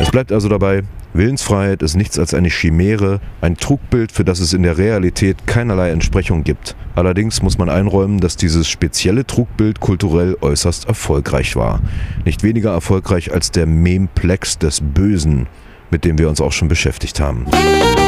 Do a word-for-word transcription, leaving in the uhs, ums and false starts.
Es bleibt also dabei, Willensfreiheit ist nichts als eine Chimäre, ein Trugbild, für das es in der Realität keinerlei Entsprechung gibt. Allerdings muss man einräumen, dass dieses spezielle Trugbild kulturell äußerst erfolgreich war. Nicht weniger erfolgreich als der Memeplex des Bösen, mit dem wir uns auch schon beschäftigt haben.